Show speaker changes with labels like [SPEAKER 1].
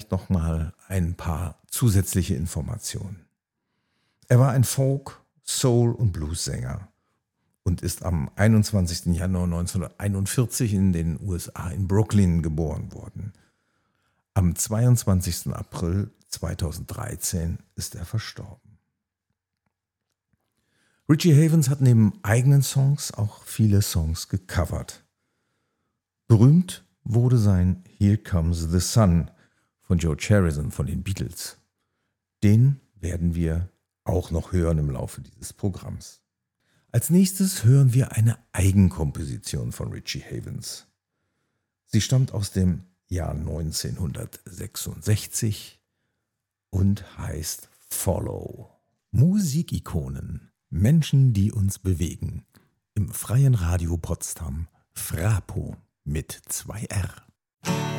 [SPEAKER 1] vielleicht noch mal ein paar zusätzliche Informationen. Er war ein Folk-, Soul- und Blues-Sänger und ist am 21. Januar 1941 in den USA in Brooklyn geboren worden. Am 22. April 2013 ist er verstorben. Richie Havens hat neben eigenen Songs auch viele Songs gecovert. Berühmt wurde sein Here Comes the Sun von George Harrison von den Beatles. Den werden wir auch noch hören im Laufe dieses Programms. Als nächstes hören wir eine Eigenkomposition von Richie Havens. Sie stammt aus dem Jahr 1966 und heißt Follow. Musikikonen, Menschen, die uns bewegen. Im Freien Radio Potsdam, FRAPO mit 2 R.